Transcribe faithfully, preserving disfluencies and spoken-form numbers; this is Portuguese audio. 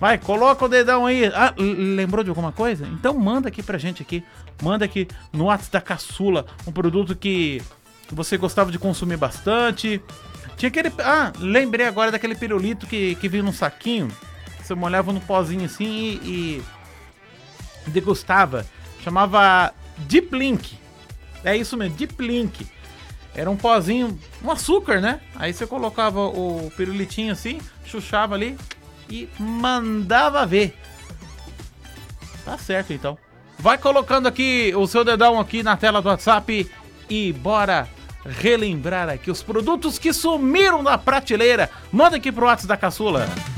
Vai, coloca o dedão aí. Ah, lembrou de alguma coisa? Então manda aqui pra gente aqui. Manda aqui no WhatsApp da Caçula. Um produto que você gostava de consumir bastante. Tinha aquele... Ah, lembrei agora daquele pirulito que, que vinha num saquinho. Você molhava no pozinho assim e, e degustava. Chamava Deep Link. É isso mesmo, Deep Link. Era um pozinho, um açúcar, né? Aí você colocava o pirulitinho assim, chuchava ali e mandava ver. Tá certo, então. Vai colocando aqui o seu dedão aqui na tela do WhatsApp e bora relembrar aqui os produtos que sumiram da prateleira. Manda aqui pro WhatsApp da Caçula.